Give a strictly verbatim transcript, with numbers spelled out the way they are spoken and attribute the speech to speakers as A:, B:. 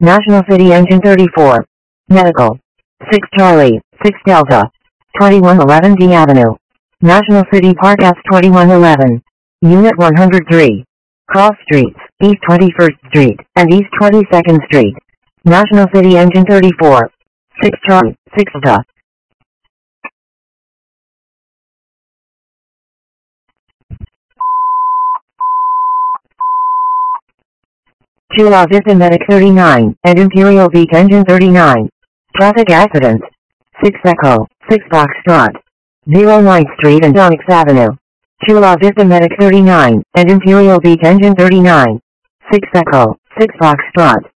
A: National City Engine thirty-four. Medical. six Charlie, six Delta. twenty-one eleven D Avenue. National City Park S twenty-one eleven. Unit one hundred three. Cross Streets, East twenty-first Street, and East twenty-second Street. National City Engine thirty-four. six Charlie, six Delta. Chula Vista Medic thirty-nine, and Imperial Beach Engine thirty-nine. Traffic accidents. six Echo, six Foxtrot. zero ninth Street and Onyx Avenue. Chula Vista Medic thirty-nine, and Imperial Beach Engine thirty-nine. six Echo, six Foxtrot.